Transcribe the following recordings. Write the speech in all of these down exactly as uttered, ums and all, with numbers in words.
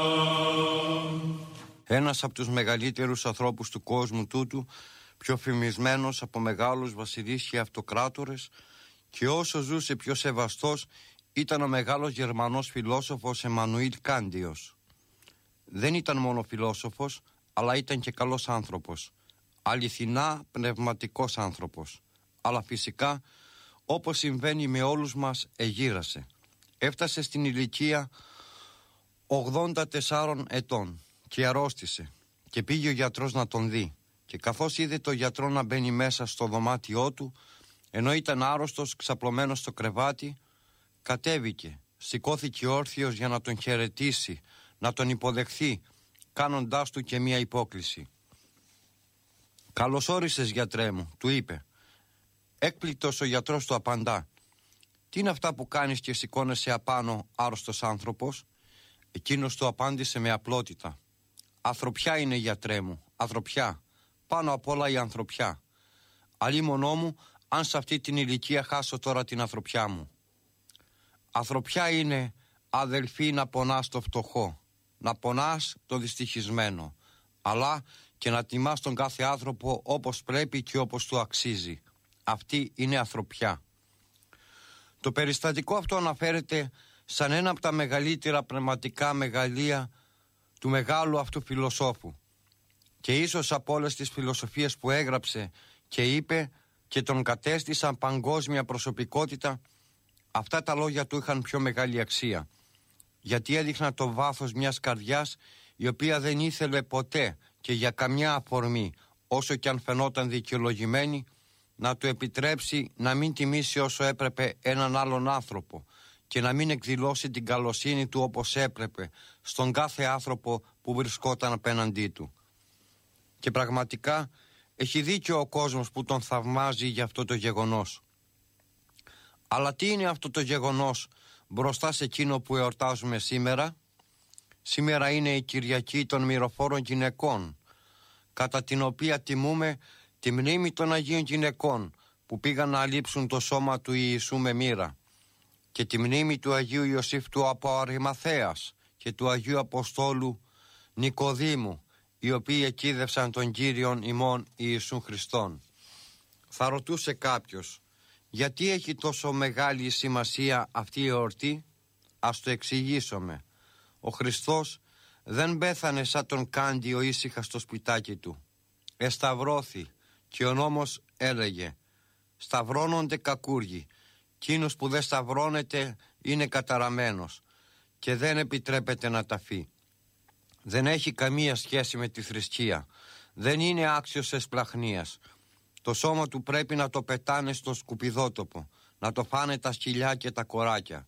Ένας από τους μεγαλύτερους ανθρώπους του κόσμου τούτου, πιο φημισμένος από μεγάλους βασιλείς και αυτοκράτορες, και όσο ζούσε πιο σεβαστός, ήταν ο μεγάλος Γερμανός φιλόσοφος Εμμανουήλ Κάντιος. Δεν ήταν μόνο φιλόσοφος, αλλά ήταν και καλός άνθρωπος, αληθινά πνευματικός άνθρωπος. Αλλά φυσικά, όπως συμβαίνει με όλους μας, εγύρασε. Έφτασε στην ηλικία ογδόντα τεσσάρων ετών και αρρώστησε και πήγε ο γιατρός να τον δει, και καθώς είδε το γιατρό να μπαίνει μέσα στο δωμάτιό του, ενώ ήταν άρρωστος ξαπλωμένος στο κρεβάτι, κατέβηκε, σηκώθηκε όρθιος για να τον χαιρετήσει, να τον υποδεχθεί, κάνοντάς του και μία υπόκληση. «Καλώς όρισες, γιατρέ μου», του είπε. Έκπληκτος ο γιατρός του απαντά: «Τι είναι αυτά που κάνεις και σηκώνεσαι απάνω, άρρωστος άνθρωπος?» Εκείνος του απάντησε με απλότητα: «Ανθρωπιά είναι, γιατρέ μου, ανθρωπιά, πάνω απ' όλα η ανθρωπιά. Αλίμονό μου αν σε αυτή την ηλικία χάσω τώρα την ανθρωπιά μου. Ανθρωπιά είναι, αδελφοί, να πονάς το φτωχό, να πονάς το δυστυχισμένο, αλλά και να τιμάς τον κάθε άνθρωπο όπως πρέπει και όπως του αξίζει. Αυτή είναι ανθρωπιά». Το περιστατικό αυτό αναφέρεται σαν ένα από τα μεγαλύτερα πνευματικά μεγαλεία του μεγάλου αυτού φιλοσόφου, και ίσως από όλες τις φιλοσοφίες που έγραψε και είπε και τον κατέστησαν παγκόσμια προσωπικότητα, αυτά τα λόγια του είχαν πιο μεγάλη αξία, γιατί έδειχναν το βάθος μιας καρδιάς η οποία δεν ήθελε ποτέ και για καμιά αφορμή, όσο και αν φαινόταν δικαιολογημένη, να του επιτρέψει να μην τιμήσει όσο έπρεπε έναν άλλον άνθρωπο και να μην εκδηλώσει την καλοσύνη του όπως έπρεπε στον κάθε άνθρωπο που βρισκόταν απέναντί του. Και πραγματικά έχει δίκιο ο κόσμος που τον θαυμάζει για αυτό το γεγονός. Αλλά τι είναι αυτό το γεγονός μπροστά σε εκείνο που εορτάζουμε σήμερα? Σήμερα είναι η Κυριακή των Μυροφόρων Γυναικών, κατά την οποία τιμούμε τη μνήμη των Αγίων Γυναικών που πήγαν να αλείψουν το σώμα του Ιησού με μοίρα, και τη μνήμη του Αγίου Ιωσήφ του από Αριμαθέας και του Αγίου Αποστόλου Νικοδήμου, οι οποίοι εκείδευσαν τον Κύριον ημών Ιησούν Χριστόν. Θα ρωτούσε κάποιος, γιατί έχει τόσο μεγάλη σημασία αυτή η εορτή? Ας το εξηγήσουμε. Ο Χριστός δεν πέθανε σαν τον Κάντιο ήσυχα στο σπιτάκι του. Εσταυρώθη, και ο νόμος έλεγε: σταυρώνονται κακούργοι, κείνος που δεν σταυρώνεται είναι καταραμένος και δεν επιτρέπεται να ταφεί. Δεν έχει καμία σχέση με τη θρησκεία, δεν είναι άξιος εσπλαχνίας. Το σώμα του πρέπει να το πετάνε στο σκουπιδότοπο, να το φάνε τα σκυλιά και τα κοράκια.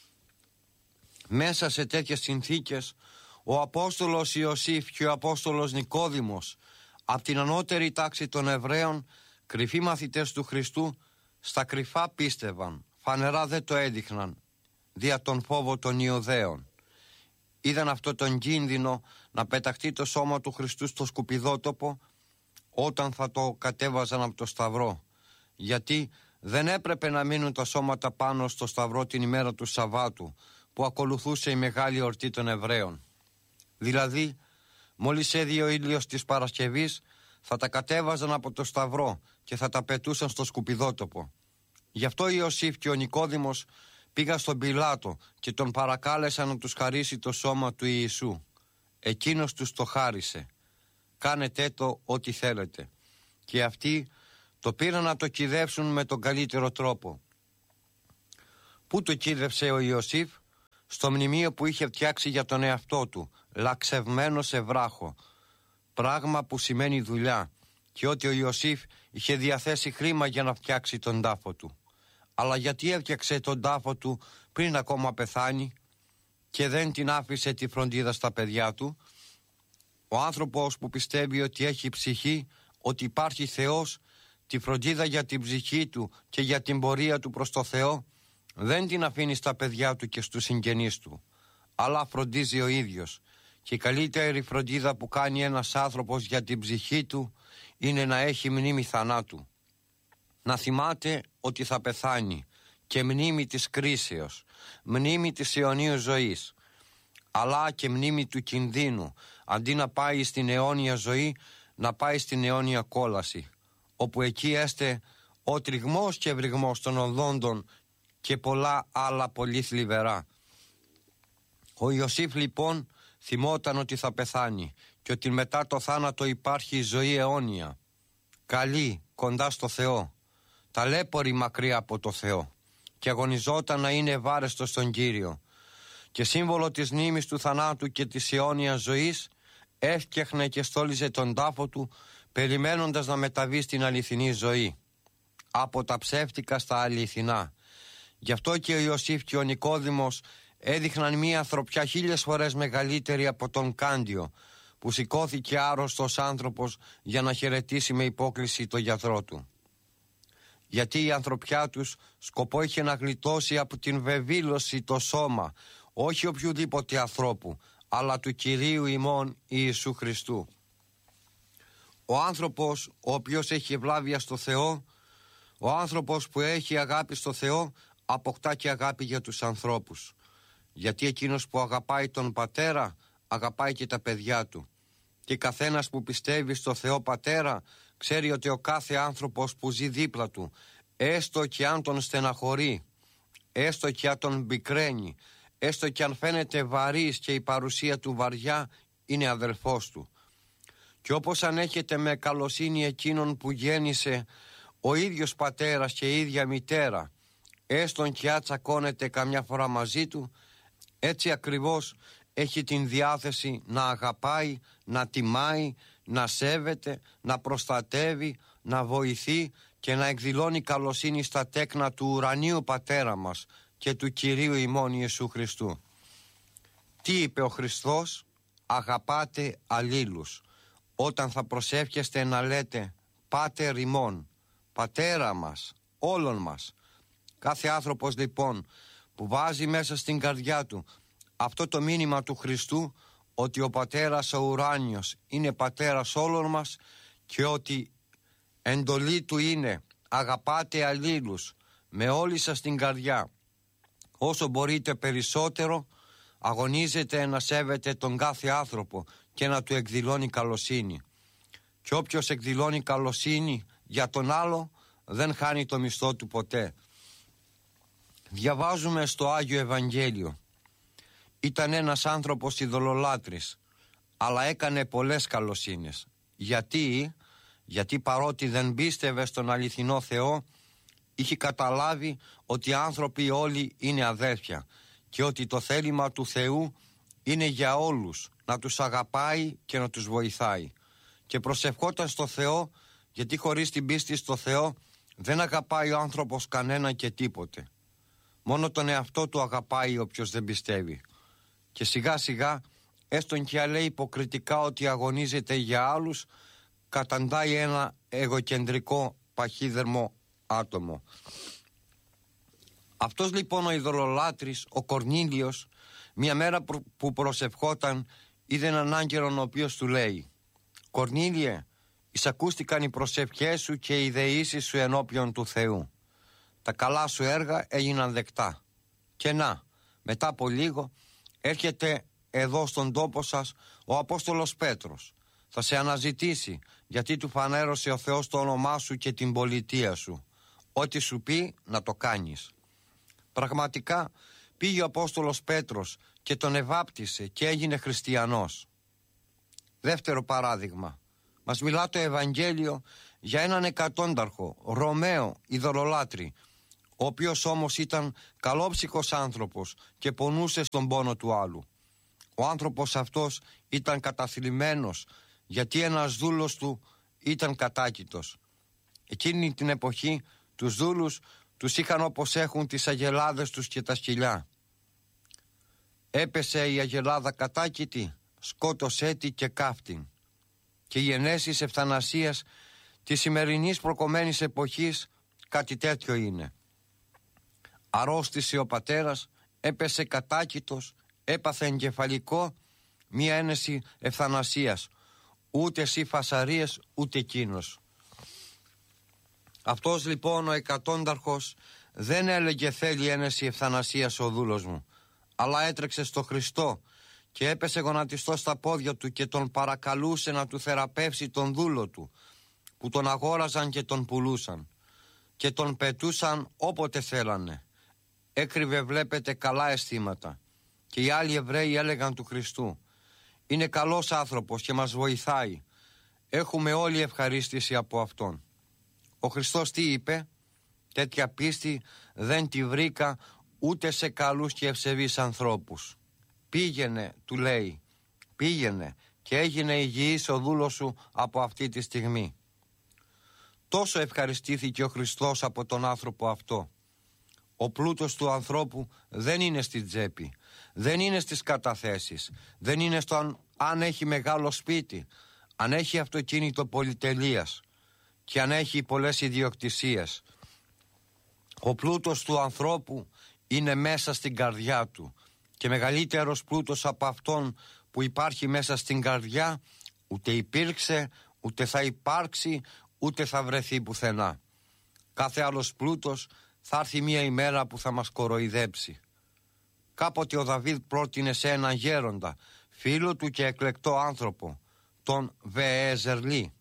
Μέσα σε τέτοιες συνθήκες ο Απόστολος Ιωσήφ και ο Απόστολος Νικόδημος, από την ανώτερη τάξη των Εβραίων, κρυφοί μαθητές του Χριστού, στα κρυφά πίστευαν, φανερά δεν το έδειχναν, δια τον φόβο των Ιουδαίων. Είδαν αυτό τον κίνδυνο να πεταχτεί το σώμα του Χριστού στο σκουπιδότοπο όταν θα το κατέβαζαν από το σταυρό, γιατί δεν έπρεπε να μείνουν τα σώματα πάνω στο σταυρό την ημέρα του Σαββάτου που ακολουθούσε η μεγάλη εορτή των Εβραίων. Δηλαδή, μόλις έδιε ο ήλιος της Παρασκευής, θα τα κατέβαζαν από το σταυρό και θα τα πετούσαν στο σκουπιδότοπο. Γι' αυτό ο Ιωσήφ και ο Νικόδημος πήγαν στον Πιλάτο και τον παρακάλεσαν να τους χαρίσει το σώμα του Ιησού. Εκείνος τους το χάρισε. Κάνετε το ό,τι θέλετε. Και αυτοί το πήραν να το κυδεύσουν με τον καλύτερο τρόπο. Πού το κίδευσε ο Ιωσήφ? Στο μνημείο που είχε φτιάξει για τον εαυτό του, λαξευμένο σε βράχο, πράγμα που σημαίνει δουλειά, και ότι ο Ιωσήφ είχε διαθέσει χρήμα για να φτιάξει τον τάφο του. Αλλά γιατί έφτιαξε τον τάφο του πριν ακόμα πεθάνει και δεν την άφησε τη φροντίδα στα παιδιά του? Ο άνθρωπος που πιστεύει ότι έχει ψυχή, ότι υπάρχει Θεός, τη φροντίδα για την ψυχή του και για την πορεία του προς το Θεό, δεν την αφήνει στα παιδιά του και στους συγγενείς του, αλλά φροντίζει ο ίδιος. Και η καλύτερη φροντίδα που κάνει ένας άνθρωπος για την ψυχή του είναι να έχει μνήμη θανάτου. Να θυμάται ότι θα πεθάνει και μνήμη της κρίσεως, μνήμη της αιωνίου ζωής. αλλά και μνήμη του κινδύνου, αντί να πάει στην αιώνια ζωή, να πάει στην αιώνια κόλαση, όπου εκεί έστε ο τριγμός και βρυγμός των οδόντων και πολλά άλλα πολύ θλιβερά. Ο Ιωσήφ λοιπόν θυμόταν ότι θα πεθάνει και ότι μετά το θάνατο υπάρχει η ζωή αιώνια, καλή, κοντά στο Θεό, ταλέπορη μακριά από το Θεό, και αγωνιζόταν να είναι ευάρεστος στον Κύριο, και σύμβολο της μνήμης του θανάτου και της αιώνιας ζωής έφτιαχνε και στόλιζε τον τάφο του, περιμένοντας να μεταβεί στην αληθινή ζωή, από τα ψεύτικα στα αληθινά. Γι' αυτό και ο Ιωσήφ και ο Νικόδημος έδειχναν μία ανθρωπιά χίλιες φορές μεγαλύτερη από τον Κάντιο, που σηκώθηκε άρρωστος άνθρωπος για να χαιρετήσει με υπόκλιση το γιατρό του. Γιατί η ανθρωπιά τους σκοπό είχε να γλιτώσει από την βεβήλωση το σώμα, όχι οποιοδήποτε ανθρώπου, αλλά του Κυρίου ημών Ιησού Χριστού. Ο άνθρωπος ο οποίος έχει ευλάβεια στο Θεό, ο άνθρωπος που έχει αγάπη στο Θεό, αποκτά και αγάπη για τους ανθρώπους. Γιατί εκείνος που αγαπάει τον Πατέρα, αγαπάει και τα παιδιά του. Και καθένας που πιστεύει στο Θεό Πατέρα, ξέρει ότι ο κάθε άνθρωπος που ζει δίπλα του, έστω και αν τον στεναχωρεί, έστω και αν τον πικραίνει, έστω και αν φαίνεται βαρύς και η παρουσία του βαριά, είναι αδελφός του. Και όπως ανέχεται με καλοσύνη εκείνον που γέννησε ο ίδιος πατέρας και η ίδια μητέρα, έστω και αν τσακώνεται καμιά φορά μαζί του, έτσι ακριβώς έχει την διάθεση να αγαπάει, να τιμάει, να σέβεται, να προστατεύει, να βοηθεί και να εκδηλώνει καλοσύνη στα τέκνα του ουρανίου Πατέρα μας και του Κυρίου ημών Ιησού Χριστού. Τι είπε ο Χριστός? Αγαπάτε αλλήλους. Όταν θα προσεύχεστε να λέτε Πάτερ ημών, Πατέρα μας, όλων μας. Κάθε άνθρωπος λοιπόν που βάζει μέσα στην καρδιά του αυτό το μήνυμα του Χριστού, ότι ο Πατέρας ο ουράνιος είναι Πατέρας όλων μας και ότι εντολή του είναι αγαπάτε αλλήλους με όλη σας την καρδιά, όσο μπορείτε περισσότερο, αγωνίζετε να σέβετε τον κάθε άνθρωπο και να του εκδηλώνει καλοσύνη. Και όποιος εκδηλώνει καλοσύνη για τον άλλο δεν χάνει το μισθό του ποτέ. Διαβάζουμε στο Άγιο Ευαγγέλιο. Ήταν ένας άνθρωπος ειδωλολάτρης, αλλά έκανε πολλές καλοσύνες. Γιατί? Γιατί παρότι δεν πίστευε στον αληθινό Θεό, είχε καταλάβει ότι οι άνθρωποι όλοι είναι αδέρφια και ότι το θέλημα του Θεού είναι για όλους, να τους αγαπάει και να τους βοηθάει. Και προσευχόταν στο Θεό, γιατί χωρίς την πίστη στο Θεό δεν αγαπάει ο άνθρωπος κανένα και τίποτε. Μόνο τον εαυτό του αγαπάει όποιος δεν πιστεύει. Και σιγά σιγά, έστω και αν λέει υποκριτικά ότι αγωνίζεται για άλλους, καταντάει ένα εγωκεντρικό παχύδερμο άτομο. Αυτός λοιπόν ο ειδωλολάτρης, ο Κορνήλιος, μια μέρα που προσευχόταν, είδε έναν άγγελον ο οποίος του λέει «Κορνήλιε, εισακούστηκαν οι προσευχές σου και οι δεήσεις σου ενώπιον του Θεού. Τα καλά σου έργα έγιναν δεκτά. Και να, μετά από λίγο έρχεται εδώ στον τόπο σας ο Απόστολος Πέτρος. Θα σε αναζητήσει, γιατί του φανέρωσε ο Θεός το όνομά σου και την πολιτεία σου. Ό,τι σου πει να το κάνεις». Πραγματικά πήγε ο Απόστολος Πέτρος και τον ευάπτισε και έγινε χριστιανός. Δεύτερο παράδειγμα. Μας μιλά το Ευαγγέλιο για έναν εκατόνταρχο, Ρωμαίο, ειδωλολάτρη, ο οποίος όμως ήταν καλόψυχος άνθρωπος και πονούσε στον πόνο του άλλου. Ο άνθρωπος αυτός ήταν καταθλιμμένος, γιατί ένας δούλος του ήταν κατάκητος. Εκείνη την εποχή τους δούλους τους είχαν όπως έχουν τις αγελάδες τους και τα σκυλιά. Έπεσε η αγελάδα κατάκητη, σκότωσέ τη και κάφτην. Και οι ενέσεις ευθανασίας της σημερινής προκομμένης εποχής κάτι τέτοιο είναι. Αρρώστησε ο πατέρας, έπεσε κατάκητος, έπαθε εγκεφαλικό, μία ένεση ευθανασίας. Ούτε εσύ φασαρίες, ούτε εκείνος. Αυτός λοιπόν ο εκατόνταρχος δεν έλεγε θέλει ένεση ευθανασίας ο δούλος μου, αλλά έτρεξε στο Χριστό και έπεσε γονατιστός στα πόδια του και τον παρακαλούσε να του θεραπεύσει τον δούλο του, που τον αγόραζαν και τον πουλούσαν και τον πετούσαν όποτε θέλανε. Έκρυβε, βλέπετε, καλά αισθήματα. Και οι άλλοι Εβραίοι έλεγαν του Χριστού: είναι καλός άνθρωπος και μας βοηθάει. Έχουμε όλη ευχαρίστηση από Αυτόν. Ο Χριστός τι είπε? Τέτοια πίστη δεν τη βρήκα ούτε σε καλούς και ευσεβείς ανθρώπους. Πήγαινε, του λέει, πήγαινε και έγινε υγιής ο δούλος σου από αυτή τη στιγμή. Τόσο ευχαριστήθηκε ο Χριστός από τον άνθρωπο αυτό. Ο πλούτος του ανθρώπου δεν είναι στην τσέπη, δεν είναι στις καταθέσεις, δεν είναι στο αν, αν έχει μεγάλο σπίτι, αν έχει αυτοκίνητο πολυτελείας και αν έχει πολλές ιδιοκτησίες. Ο πλούτος του ανθρώπου είναι μέσα στην καρδιά του και μεγαλύτερος πλούτος από αυτόν που υπάρχει μέσα στην καρδιά ούτε υπήρξε, ούτε θα υπάρξει, ούτε θα βρεθεί πουθενά. Κάθε άλλος πλούτος θα έρθει μια ημέρα που θα μας κοροϊδέψει. Κάποτε ο Δαβίδ πρότεινε σε έναν γέροντα, φίλο του και εκλεκτό άνθρωπο, τον Βεεζερλή: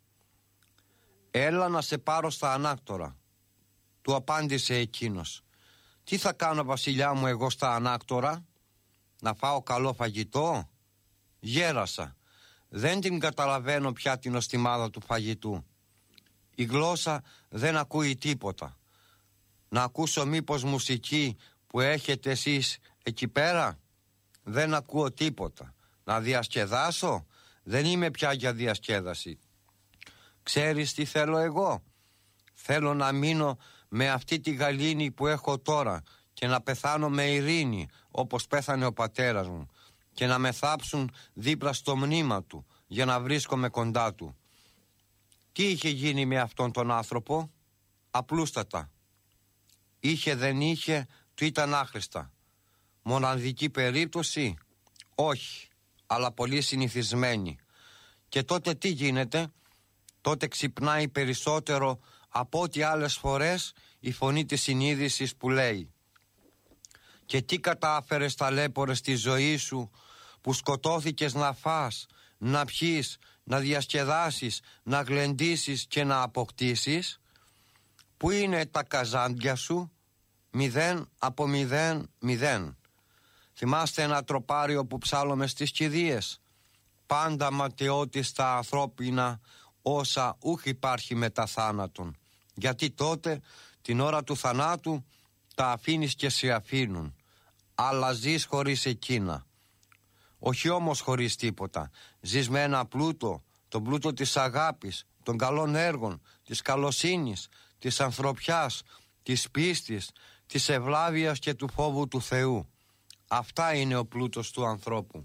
έλα να σε πάρω στα ανάκτορα. Του απάντησε εκείνος: τι θα κάνω, βασιλιά μου, εγώ στα ανάκτορα? Να φάω καλό φαγητό? Γέρασα, δεν την καταλαβαίνω πια την οστιμάδα του φαγητού. Η γλώσσα δεν ακούει τίποτα. Να ακούσω μήπως μουσική που έχετε εσείς εκεί πέρα? Δεν ακούω τίποτα. Να διασκεδάσω? Δεν είμαι πια για διασκέδαση. Ξέρεις τι θέλω εγώ? Θέλω να μείνω με αυτή τη γαλήνη που έχω τώρα και να πεθάνω με ειρήνη όπως πέθανε ο πατέρας μου και να με θάψουν δίπλα στο μνήμα του για να βρίσκομαι κοντά του. Τι είχε γίνει με αυτόν τον άνθρωπο? Απλούστατα. Είχε δεν είχε, του ήταν άχρηστα. Μοναδική περίπτωση? Όχι, αλλά πολύ συνηθισμένη. Και τότε τι γίνεται? Τότε ξυπνάει περισσότερο από ό,τι άλλες φορές η φωνή της συνείδησης που λέει: και τι κατάφερες, ταλέπορες, στη ζωή σου, που σκοτώθηκες να φας, να πιείς, να διασκεδάσεις, να γλεντήσεις και να αποκτήσεις? Πού είναι τα καζάντια σου? Μηδέν από μηδέν μηδέν. Θυμάστε ένα τροπάριο που ψάλλουμε στις κηδείες? Πάντα ματαιώτης τα ανθρώπινα όσα ούχ υπάρχει μετά θάνατον. Γιατί τότε την ώρα του θανάτου τα αφήνεις και σε αφήνουν. Αλλά ζεις χωρίς εκείνα. Όχι όμως χωρίς τίποτα. Ζεις με ένα πλούτο, τον πλούτο της αγάπης, των καλών έργων, της καλοσύνης, της ανθρωπιάς, της πίστης, της ευλάβειας και του φόβου του Θεού. Αυτά είναι ο πλούτος του ανθρώπου.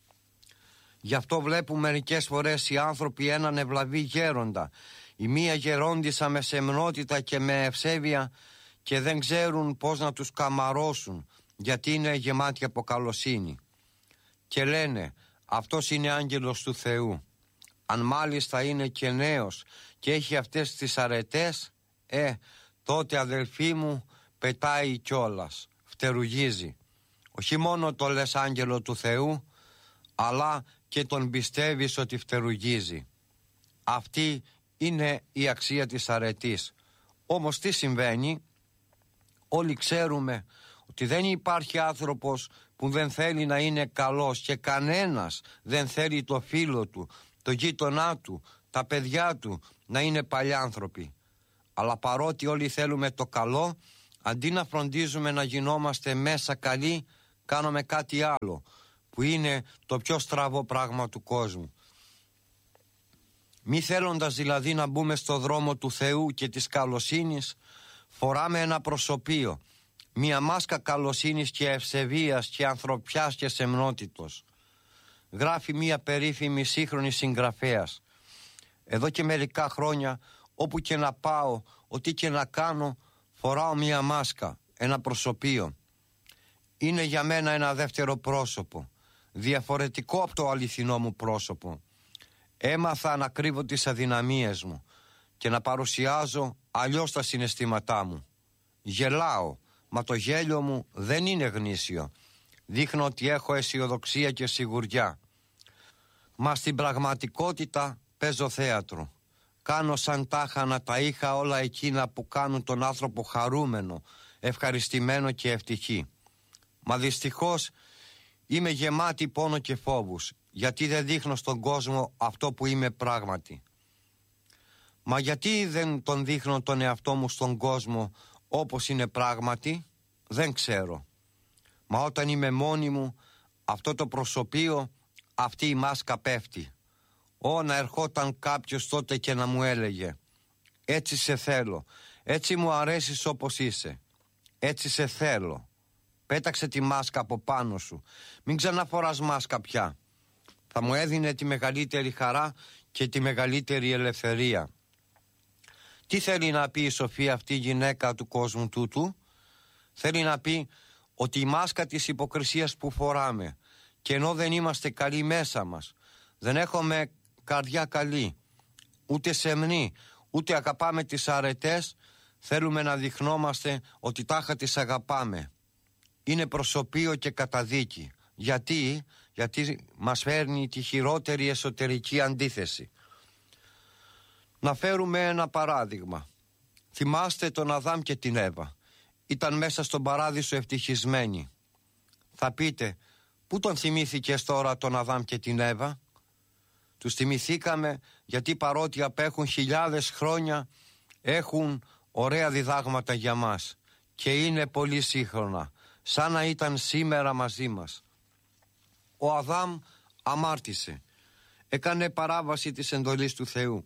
Γι' αυτό βλέπουμε μερικές φορές οι άνθρωποι έναν ευλαβή γέροντα, η μία γερόντισσα με σεμνότητα και με ευσέβεια, και δεν ξέρουν πώς να τους καμαρώσουν, γιατί είναι γεμάτοι από καλοσύνη. Και λένε, αυτός είναι άγγελος του Θεού. Αν μάλιστα είναι και νέος και έχει αυτές τις αρετές, ε, τότε αδελφοί μου πετάει κιόλας, φτερουγίζει. Όχι μόνο το λες άγγελο του Θεού, αλλά και τον πιστεύεις ότι φτερουγίζει. Αυτή είναι η αξία της αρετής. Όμως τι συμβαίνει? Όλοι ξέρουμε ότι δεν υπάρχει άνθρωπος που δεν θέλει να είναι καλός και κανένας δεν θέλει το φίλο του, το γείτονά του, τα παιδιά του να είναι παλιάνθρωποι. Αλλά παρότι όλοι θέλουμε το καλό, αντί να φροντίζουμε να γινόμαστε μέσα καλοί, κάνουμε κάτι άλλο που είναι το πιο στραβό πράγμα του κόσμου. Μη θέλοντας δηλαδή να μπούμε στο δρόμο του Θεού και της καλοσύνης, φοράμε ένα προσωπείο, μία μάσκα καλοσύνης και ευσεβίας και ανθρωπιάς και σεμνότητος. Γράφει μία περίφημη σύγχρονη συγγραφέας: εδώ και μερικά χρόνια, όπου και να πάω, ό,τι και να κάνω, φοράω μία μάσκα, ένα προσωπείο. Είναι για μένα ένα δεύτερο πρόσωπο, διαφορετικό από το αληθινό μου πρόσωπο. Έμαθα να κρύβω τις αδυναμίες μου και να παρουσιάζω αλλιώς τα συναισθήματά μου. Γελάω, μα το γέλιο μου δεν είναι γνήσιο. δείχνω ότι έχω αισιοδοξία και σιγουριά. Μα στην πραγματικότητα παίζω θέατρο. Κάνω σαν τάχα να τα είχα όλα εκείνα που κάνουν τον άνθρωπο χαρούμενο, ευχαριστημένο και ευτυχή. Μα δυστυχώς είμαι γεμάτη πόνο και φόβους, γιατί δεν δείχνω στον κόσμο αυτό που είμαι πράγματι. Μα γιατί δεν τον δείχνω τον εαυτό μου στον κόσμο όπως είναι πράγματι, δεν ξέρω. Μα όταν είμαι μόνη μου, αυτό το προσωπείο, αυτή η μάσκα πέφτει. Ω, να ερχόταν κάποιος τότε και να μου έλεγε: έτσι σε θέλω, έτσι μου αρέσεις όπως είσαι, έτσι σε θέλω. Πέταξε τη μάσκα από πάνω σου, μην ξαναφοράς μάσκα πια. Θα μου έδινε τη μεγαλύτερη χαρά και τη μεγαλύτερη ελευθερία. Τι θέλει να πει η σοφία αυτή η γυναίκα του κόσμου τούτου? Θέλει να πει ότι η μάσκα της υποκρισίας που φοράμε, και ενώ δεν είμαστε καλοί μέσα μας, δεν έχουμε καρδιά καλή, ούτε σεμνή, ούτε αγαπάμε τις αρετές, θέλουμε να δειχνόμαστε ότι τάχα τις αγαπάμε. Είναι προσωπείο και καταδίκη. Γιατί? Γιατί μας φέρνει τη χειρότερη εσωτερική αντίθεση. Να φέρουμε ένα παράδειγμα. Θυμάστε τον Αδάμ και την Εύα. Ήταν μέσα στον παράδεισο ευτυχισμένοι. Θα πείτε, πού τον θυμήθηκες τώρα τον Αδάμ και την Εύα? Τους θυμηθήκαμε γιατί παρότι απέχουν χιλιάδες χρόνια, έχουν ωραία διδάγματα για μας και είναι πολύ σύγχρονα, σαν να ήταν σήμερα μαζί μας. Ο Αδάμ αμάρτησε, έκανε παράβαση της εντολής του Θεού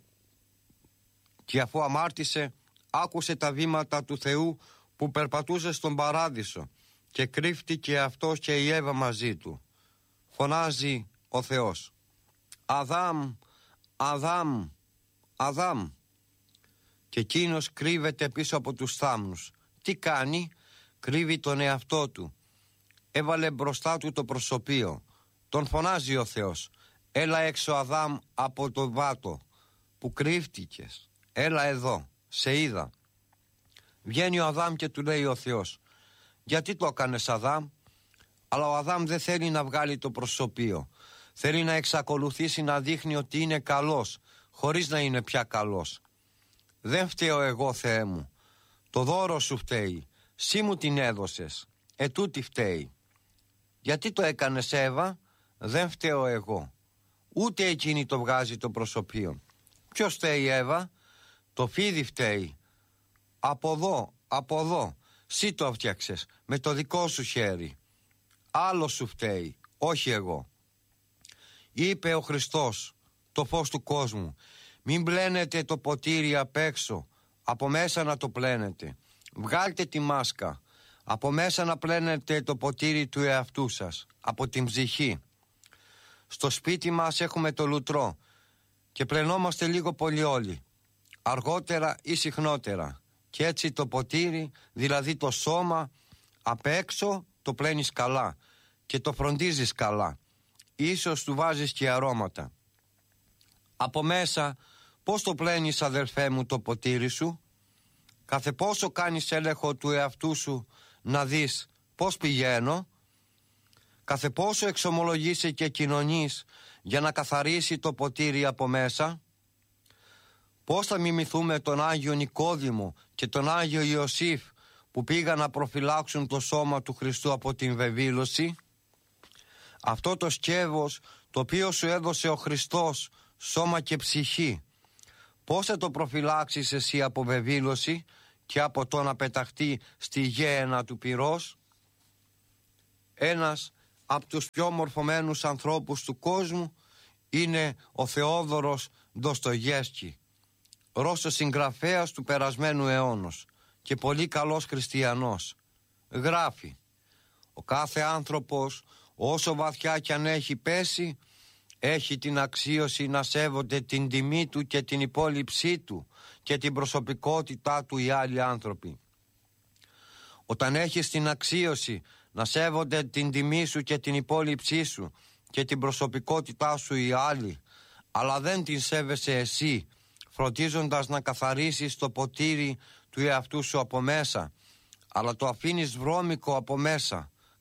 και αφού αμάρτησε, άκουσε τα βήματα του Θεού που περπατούσε στον παράδεισο και κρύφτηκε αυτός και η Εύα μαζί του. Φωνάζει ο Θεός: Αδάμ, Αδάμ, Αδάμ. Και εκείνος κρύβεται πίσω από τους θάμνους. Τι κάνει? Κρύβει τον εαυτό του. Έβαλε μπροστά του το προσωπείο. Τον φωνάζει ο Θεός: έλα έξω Αδάμ από το βάτο που κρύφτηκες. Έλα εδώ, σε είδα. Βγαίνει ο Αδάμ και του λέει ο Θεός: γιατί το έκανες Αδάμ? Αλλά ο Αδάμ δεν θέλει να βγάλει το προσωπείο. Θέλει να εξακολουθήσει να δείχνει ότι είναι καλός, χωρίς να είναι πια καλός. Δεν φταίω εγώ, Θεέ μου. Το δώρο σου φταίει. Σύ μου την έδωσες. Ετούτη φταίει. Γιατί το έκανες Εύα? Δεν φταίω εγώ. Ούτε εκείνη το βγάζει το προσωπείο. Ποιος φταίει Εύα? Το φίδι φταίει. Από εδώ, από εδώ. Σύ το φτιάξες με το δικό σου χέρι. Άλλο σου φταίει, όχι εγώ. Είπε ο Χριστός, το φως του κόσμου: μην πλένετε το ποτήρι απ' έξω, από μέσα να το πλένετε. Βγάλτε τη μάσκα, από μέσα να πλένετε το ποτήρι του εαυτού σας, από την ψυχή. Στο σπίτι μας έχουμε το λουτρό και πλενόμαστε λίγο πολύ όλοι, αργότερα ή συχνότερα. Και έτσι το ποτήρι, δηλαδή το σώμα, απ' έξω το πλένεις καλά και το φροντίζεις καλά. Ίσως του βάζεις και αρώματα. Από μέσα πώς το πλένεις αδελφέ μου το ποτήρι σου? Κάθε πόσο κάνεις έλεγχο του εαυτού σου να δεις πώς πηγαίνω? Κάθε πόσο εξομολογείσαι και κοινωνείς για να καθαρίσει το ποτήρι από μέσα? Πώς θα μιμηθούμε τον Άγιο Νικόδημο και τον Άγιο Ιωσήφ που πήγαν να προφυλάξουν το σώμα του Χριστού από την βεβήλωση? Αυτό το σκεύος το οποίο σου έδωσε ο Χριστός, σώμα και ψυχή, πώς θα το προφυλάξεις εσύ από βεβήλωση και από το να πεταχτεί στη γέαινα του πυρός? Ένας από τους πιο μορφωμένους ανθρώπους του κόσμου είναι ο Θεόδωρος Ντοστογεύσκι, Ρώσος συγγραφέας του περασμένου αιώνος και πολύ καλός χριστιανός. Γράφει: ο κάθε άνθρωπος, όσο βαθιά κι αν έχει πέσει, έχει την αξίωση να σέβονται την τιμή του και την υπόλοιψή του και την προσωπικότητά του οι άλλοι άνθρωποι. Όταν έχεις την αξίωση να σέβονται την τιμή σου και την υπόλοιψή σου και την προσωπικότητά σου οι άλλοι, αλλά δεν την σέβεσαι εσύ, φροντίζοντας να καθαρίσεις το ποτήρι του εαυτού σου από μέσα, αλλά το αφήνεις βρώμικο από μέσα,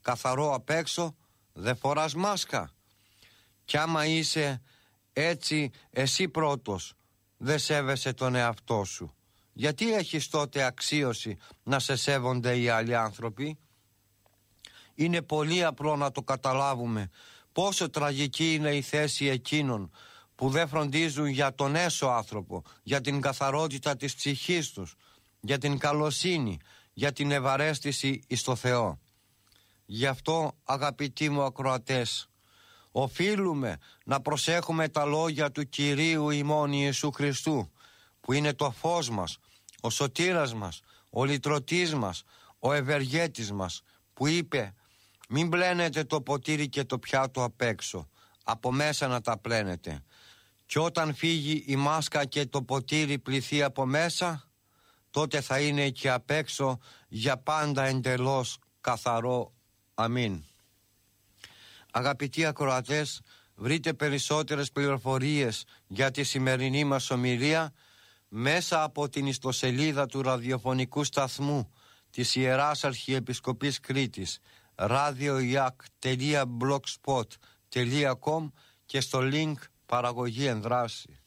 καθαρό απ' έξω, δεν φοράς μάσκα. Κι άμα είσαι έτσι εσύ πρώτος, δεν σέβεσαι τον εαυτό σου, γιατί έχεις τότε αξίωση να σε σέβονται οι άλλοι άνθρωποι? Είναι πολύ απλό να το καταλάβουμε πόσο τραγική είναι η θέση εκείνων που δεν φροντίζουν για τον έσω άνθρωπο, για την καθαρότητα της ψυχής τους, για την καλοσύνη, για την ευαρέστηση εις το Θεό. Γι' αυτό, αγαπητοί μου ακροατές, οφείλουμε να προσέχουμε τα λόγια του Κυρίου ημών Ιησού Χριστού, που είναι το φως μας, ο σωτήρας μας, ο λυτρωτής μας, ο ευεργέτης μας, που είπε «Μην πλένετε το ποτήρι και το πιάτο απ' έξω, από μέσα να τα πλένετε. Και όταν φύγει η μάσκα και το ποτήρι πληθεί από μέσα, τότε θα είναι και απ' έξω για πάντα εντελώς καθαρό. Αμήν». Αγαπητοί ακροατές, βρείτε περισσότερες πληροφορίες για τη σημερινή μας ομιλία μέσα από την ιστοσελίδα του ραδιοφωνικού σταθμού της Ιεράς Αρχιεπισκοπής Κρήτης, ραδιοϊάκ τελεία blogspot τελεία com, και στο link παραγωγή ενδράση.